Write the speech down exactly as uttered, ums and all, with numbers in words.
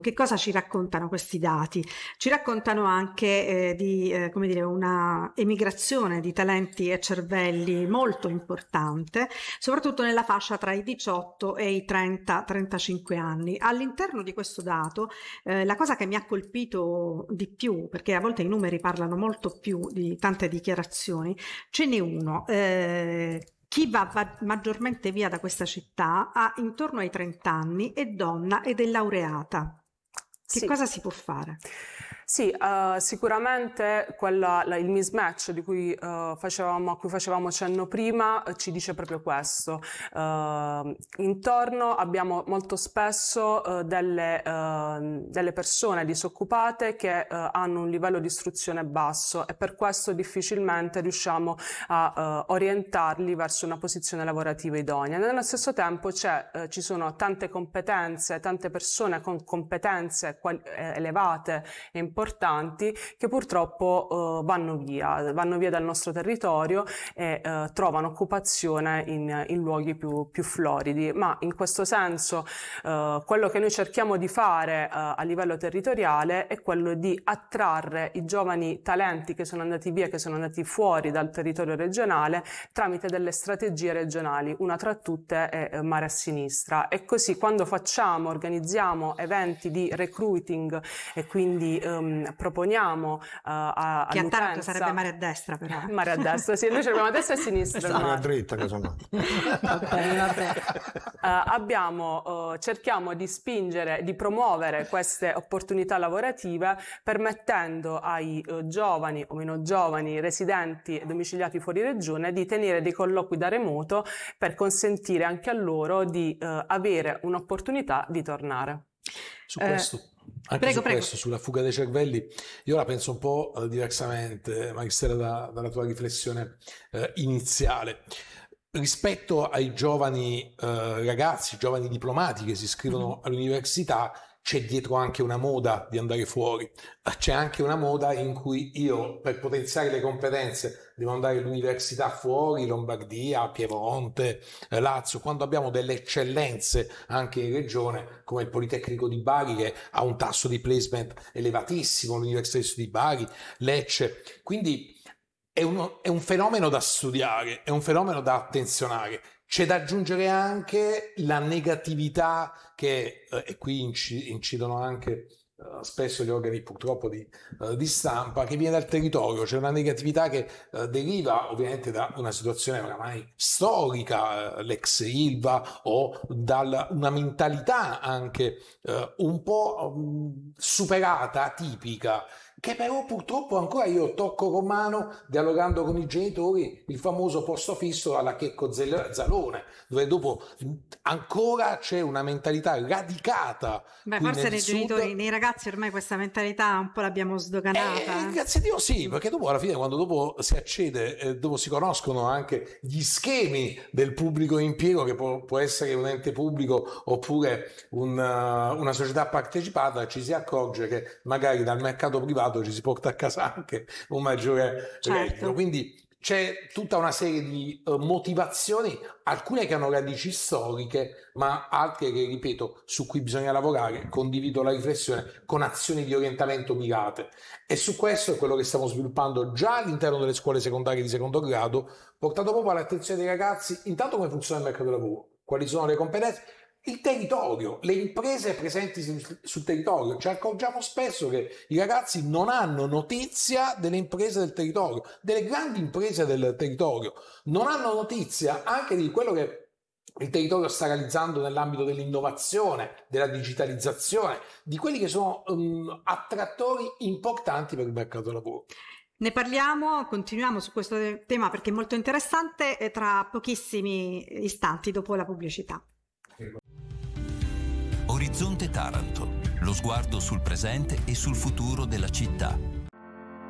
Che cosa ci raccontano questi dati? Ci raccontano anche eh, di eh, come dire, una emigrazione di talenti e cervelli molto importante, soprattutto nella fascia tra i diciotto e i trenta trentacinque anni. All'interno di questo dato, eh, la cosa che mi ha colpito di più, perché a volte i numeri parlano molto più di tante dichiarazioni, ce n'è uno. Eh, Chi va, va maggiormente via da questa città ha intorno ai trenta anni, è donna ed è laureata. Che Sì. cosa si può fare? Sì, uh, sicuramente quella, la, il mismatch di cui, uh, facevamo, a cui facevamo cenno prima uh, ci dice proprio questo. Uh, intorno abbiamo molto spesso uh, delle, uh, delle persone disoccupate che uh, hanno un livello di istruzione basso e per questo difficilmente riusciamo a uh, orientarli verso una posizione lavorativa idonea. Nello stesso tempo c'è, uh, ci sono tante competenze, tante persone con competenze quali, eh, elevate e importanti importanti che purtroppo uh, vanno via, vanno via dal nostro territorio e uh, trovano occupazione in, in luoghi più, più floridi. Ma in questo senso uh, quello che noi cerchiamo di fare uh, a livello territoriale è quello di attrarre i giovani talenti che sono andati via, che sono andati fuori dal territorio regionale tramite delle strategie regionali, una tra tutte è uh, Mare a Sinistra. E così quando facciamo, organizziamo eventi di recruiting e quindi um, proponiamo uh, a, che a all'utenza... Taranto sarebbe Mare a destra, però. Mare a destra, sì, noi abbiamo a destra e a sinistra. Esatto. Mare a dritta, che sono. Okay, vabbè. Uh, abbiamo, uh, cerchiamo di spingere, di promuovere queste opportunità lavorative permettendo ai uh, giovani o meno giovani residenti e domiciliati fuori regione di tenere dei colloqui da remoto per consentire anche a loro di uh, avere un'opportunità di tornare. Su questo, eh, anche prego, su prego. questo, sulla fuga dei cervelli, io la penso un po' uh, diversamente, Magistera, da, dalla tua riflessione uh, iniziale. Rispetto ai giovani uh, ragazzi, giovani diplomati che si iscrivono mm. all'università, c'è dietro anche una moda di andare fuori, c'è anche una moda in cui io per potenziare le competenze devo andare all'università fuori, Lombardia, Piemonte, Lazio, quando abbiamo delle eccellenze anche in regione come il Politecnico di Bari che ha un tasso di placement elevatissimo, l'Università di Studi di Bari, Lecce, quindi è, uno, è un fenomeno da studiare, è un fenomeno da attenzionare. C'è da aggiungere anche la negatività che, eh, e qui incidono anche uh, spesso gli organi purtroppo di, uh, di stampa, che viene dal territorio. C'è una negatività che uh, deriva ovviamente da una situazione oramai storica, uh, l'ex Ilva, o da una mentalità anche uh, un po' um, superata, atipica, che però purtroppo ancora io tocco con mano, dialogando con i genitori, il famoso posto fisso alla Checco Zalone, dove dopo ancora c'è una mentalità radicata. Beh, forse nei sud... genitori, nei ragazzi ormai questa mentalità un po' l'abbiamo sdoganata. Eh, grazie a Dio sì, perché dopo alla fine quando dopo si accede, eh, dopo si conoscono anche gli schemi del pubblico impiego, che può, può essere un ente pubblico oppure un, uh, una società partecipata, ci si accorge che magari dal mercato privato ci si porta a casa anche un maggiore certo. reddito. Quindi c'è tutta una serie di uh, motivazioni, alcune che hanno radici storiche, ma altre che, ripeto, su cui bisogna lavorare. Condivido la riflessione con azioni di orientamento mirate. E su questo è quello che stiamo sviluppando già all'interno delle scuole secondarie di secondo grado, portato proprio all'attenzione dei ragazzi, intanto come funziona il mercato del lavoro, quali sono le competenze, il territorio, le imprese presenti sul, sul territorio. Ci accorgiamo spesso che i ragazzi non hanno notizia delle imprese del territorio, delle grandi imprese del territorio, non hanno notizia anche di quello che il territorio sta realizzando nell'ambito dell'innovazione, della digitalizzazione, di quelli che sono um, attrattori importanti per il mercato del lavoro. Ne parliamo, continuiamo su questo tema perché è molto interessante, tra pochissimi istanti dopo la pubblicità. Orizzonte Taranto, lo sguardo sul presente e sul futuro della città.